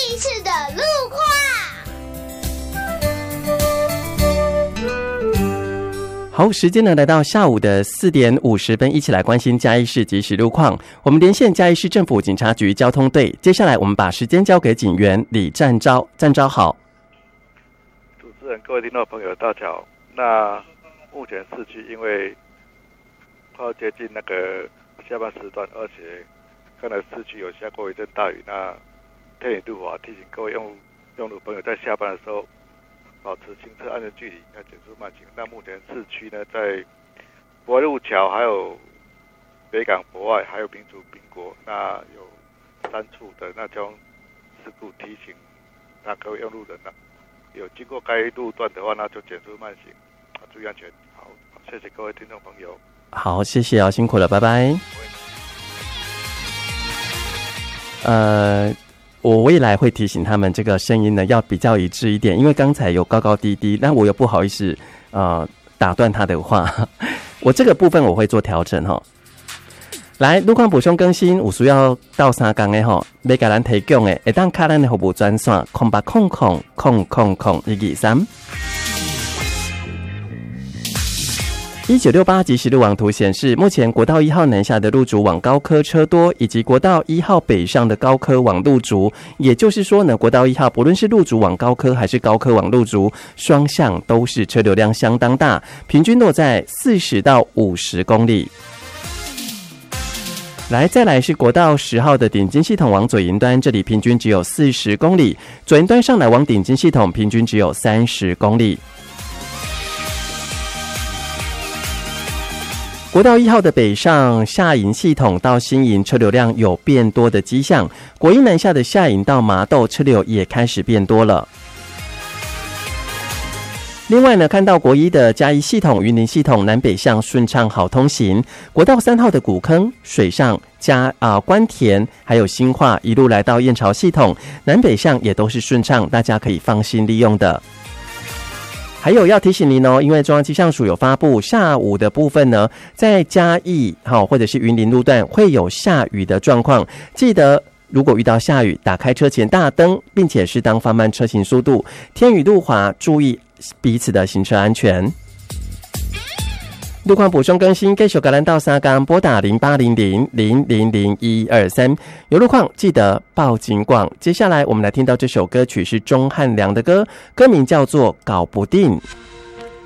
次的路况。 好，时间呢来到下午的4点50分，一起来关心嘉义市即时路况。我们连线嘉义市政府警察局交通队，接下来我们把时间交给警员李占昭。占昭好。 主持人、各位听众朋友，大家好。那目前市区因为快要接近那个下班时段，而且看来市区有下过一阵大雨，那天雨路滑，提醒各位用路朋友在下班的时候保持行车安全距离，要减速慢行。那目前市区呢，在博爱路桥、还有北港博爱、还有民族民国，那有3处的那交通事故，提醒那各位用路人有经过该路段的话，那就减速慢行，注意安全。好，谢谢各位听众朋友。 好，谢谢啊，辛苦了，拜拜。我未来会提醒他们，这个声音呢要比较一致一点，因为刚才有高高低低，但我又不好意思打断他的话，我这个部分我会做调整哈。来，路况补充更新，有需要到3天的吼，要给咱提供的，会当卡咱的服务专线080000000123。1968即时路网图显示，目前国道1号南下的路竹往高科车多，以及国道1号北上的高科往路竹，也就是说呢，国道1号不论是路竹往高科还是高科往路竹，双向都是车流量相当大，平均落在40到50公里。再来是国道10号的顶尖系统往左营端，这里平均只有40公里，左营端上来往顶尖系统平均只有30公里。国道1号的北上下营系统到新营车流量有变多的迹象，国一南下的下营到麻豆车流也开始变多了。另外呢，看到国一的嘉义系统、云林系统南北向顺畅好通行，国道3号的古坑、水上、关田还有新化一路来到燕巢系统，南北向也都是顺畅，大家可以放心利用的。还有要提醒您哦，因为中央气象署有发布下午的部分呢，在嘉义或者是云林路段会有下雨的状况，记得如果遇到下雨，打开车前大灯，并且适当放慢车行速度，天雨路滑，注意彼此的行车安全。路况补充更新，继续给咱到3天，拨打0800000123，有路况记得报警广。接下来我们来听到这首歌曲是钟汉良的歌，歌名叫做《搞不定》。